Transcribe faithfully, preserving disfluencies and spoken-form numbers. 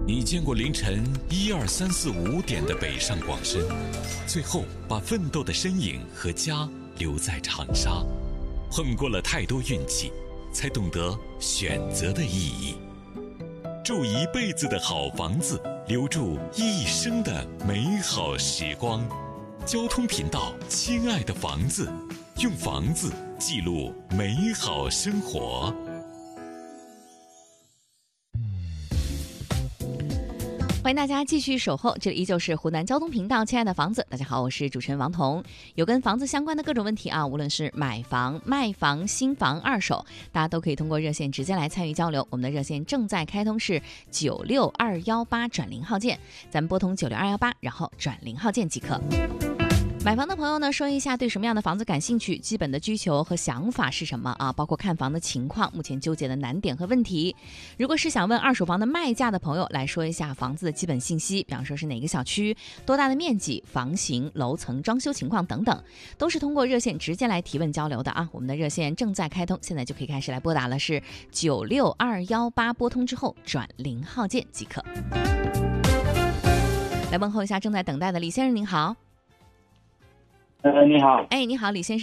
你见过凌晨一二三四五点的北上广深，最后把奋斗的身影和家留在长沙，碰过了太多运气，才懂得选择的意义。住一辈子的好房子，留住一生的美好时光。交通频道，亲爱的房子，用房子记录美好生活。 欢迎大家继续守候，这里依旧是湖南交通频道，亲爱的房子，大家好，我是主持人王彤。有跟房子相关的各种问题啊，无论是买房、卖房、新房、二手，大家都可以通过热线直接来参与交流。我们的热线正在开通，是九六二幺八转零号键，咱们拨通九六二幺八，然后转零号键即可。买房的朋友呢，说一下对什么样的房子感兴趣，基本的需求和想法是什么啊？包括看房的情况，目前纠结的难点和问题。如果是想问二手房的卖价的朋友，来说一下房子的基本信息，比方说是哪个小区、多大的面积、房型、楼层、装修情况等等，都是通过热线直接来提问交流的啊。我们的热线正在开通，现在就可以开始来拨打了，是九六二幺八，拨通之后转零号键即可。来问候一下正在等待的李先生，您好。 呃，你好。 哎，你好，李先生。